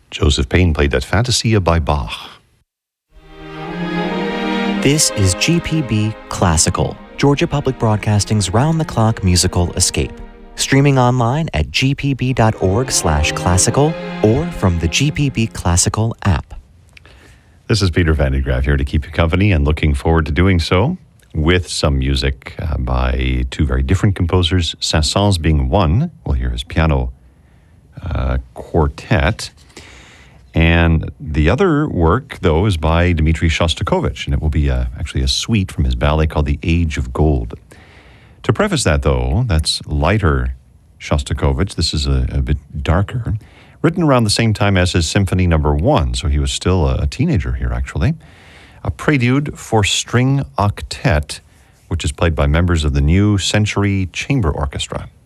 Joseph Payne played that Fantasia by Bach. This is GPB Classical, Georgia Public Broadcasting's round-the-clock musical escape. Streaming online at gpb.org/classical or from the GPB Classical app. This is Peter Van de Graaff here to keep you company and looking forward to doing so with some music by two very different composers, Saint-Saëns being one. We'll hear his piano quartet. And the other work, though, is by Dmitri Shostakovich, and it will be actually a suite from his ballet called The Age of Gold. To preface that, though, that's lighter Shostakovich. This is a bit darker. Written around the same time as his Symphony No. 1, so he was still a teenager here, actually. A prelude for string octet, which is played by members of the New Century Chamber Orchestra.